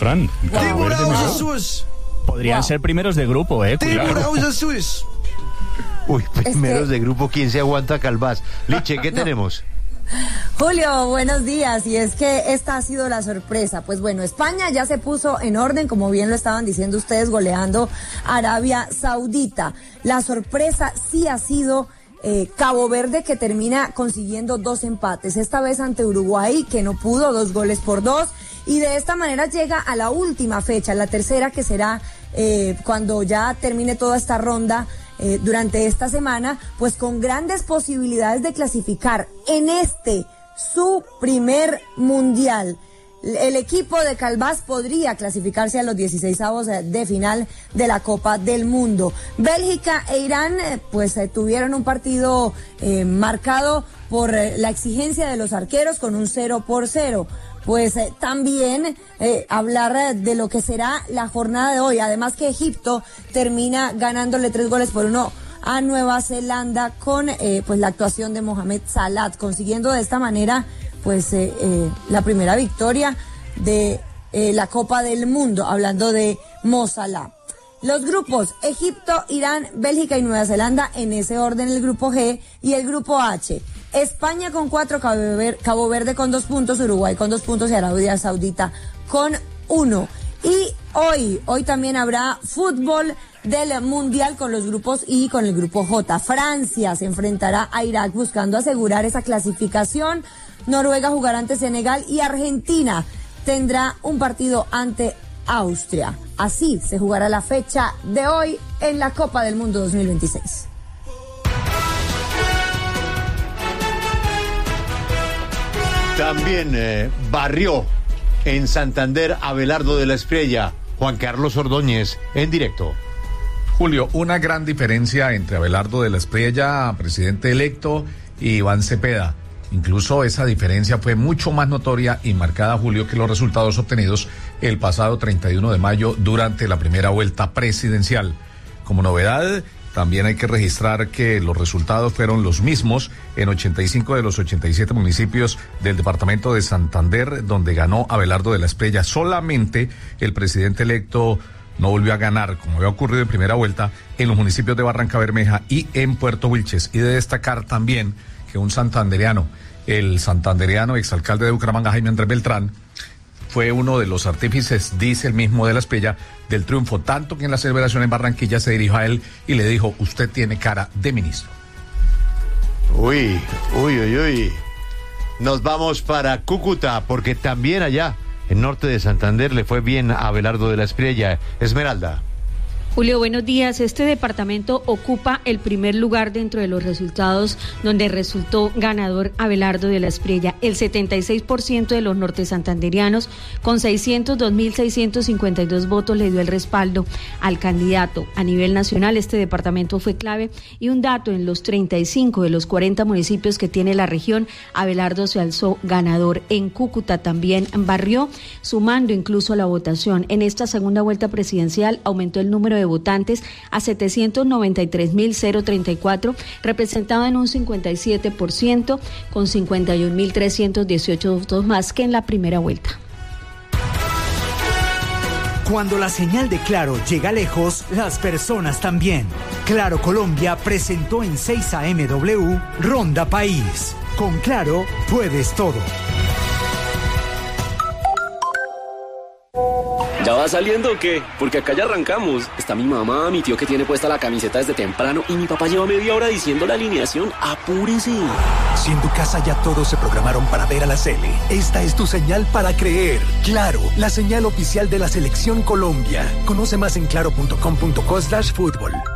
Fran. Podrían ser primeros de grupo, cuidado. Uy, primeros de grupo, ¿quién se aguanta Calvás? Liche, ¿qué tenemos? Julio, buenos días. Y es que esta ha sido la sorpresa. Pues bueno, España ya se puso en orden, como bien lo estaban diciendo ustedes, goleando a Arabia Saudita. La sorpresa sí ha sido Cabo Verde, que termina consiguiendo 2 empates, esta vez ante Uruguay, que no pudo, 2-2, y de esta manera llega a la última fecha, la tercera, que será cuando ya termine toda esta ronda durante esta semana, pues con grandes posibilidades de clasificar en su primer mundial. El equipo de Calvás podría clasificarse a los 16avos de final de la Copa del Mundo. Bélgica e Irán tuvieron un partido marcado por la exigencia de los arqueros con un 0-0. También hablar de lo que será la jornada de hoy. Además que Egipto termina ganándole 3-1 a Nueva Zelanda con la actuación de Mohamed Salah, consiguiendo de esta manera la primera victoria de la Copa del Mundo, hablando de Mo Salah. Los grupos: Egipto, Irán, Bélgica y Nueva Zelanda, en ese orden el grupo G, y el grupo H: España con 4, Cabo Verde con 2 puntos, Uruguay con 2 puntos y Arabia Saudita con 1. Y hoy también habrá fútbol del Mundial con los grupos I y con el grupo J. Francia se enfrentará a Irak buscando asegurar esa clasificación. Noruega jugará ante Senegal y Argentina tendrá un partido ante Austria. Así se jugará la fecha de hoy en la Copa del Mundo 2026. También barrió en Santander Abelardo de la Espriella. Juan Carlos Ordóñez, en directo. Julio, una gran diferencia entre Abelardo de la Espriella, presidente electo, y Iván Cepeda. Incluso esa diferencia fue mucho más notoria y marcada, Julio, que los resultados obtenidos el pasado 31 de mayo durante la primera vuelta presidencial. Como novedad, también hay que registrar que los resultados fueron los mismos en 85 de los 87 municipios del departamento de Santander, donde ganó Abelardo de la Espriella. Solamente el presidente electo no volvió a ganar, como había ocurrido en primera vuelta, en los municipios de Barrancabermeja y en Puerto Wilches. Y de destacar también que un santandereano, el santandereano exalcalde de Bucaramanga, Jaime Andrés Beltrán, fue uno de los artífices, dice el mismo de la Espriella, del triunfo, tanto que en la celebración en Barranquilla se dirigió a él y le dijo: usted tiene cara de ministro. Uy. Nos vamos para Cúcuta, porque también allá, en norte de Santander, le fue bien a Abelardo de la Espriella. Esmeralda. Julio, buenos días. Este departamento ocupa el primer lugar dentro de los resultados, donde resultó ganador Abelardo de la Espriella. El 76% de los nortesantanderianos, con 602.652 votos, le dio el respaldo al candidato. A nivel nacional, este departamento fue clave, y un dato: en los 35 de los 40 municipios que tiene la región, Abelardo se alzó ganador. En Cúcuta también barrió, sumando incluso la votación. En esta segunda vuelta presidencial aumentó el número de votantes a 793.034, representado en un 57%, con 51.318 votos más que en la primera vuelta. Cuando la señal de Claro llega lejos, las personas también. Claro Colombia presentó en 6 AMW Ronda País. Con Claro puedes todo. ¿Ya va saliendo o qué? Porque acá ya arrancamos. Está mi mamá, mi tío que tiene puesta la camiseta desde temprano, y mi papá lleva media hora diciendo la alineación. ¡Apúrese! Si en tu casa ya todos se programaron para ver a la Sele, esta es tu señal para creer. Claro, la señal oficial de la Selección Colombia. Conoce más en claro.com.co/fútbol.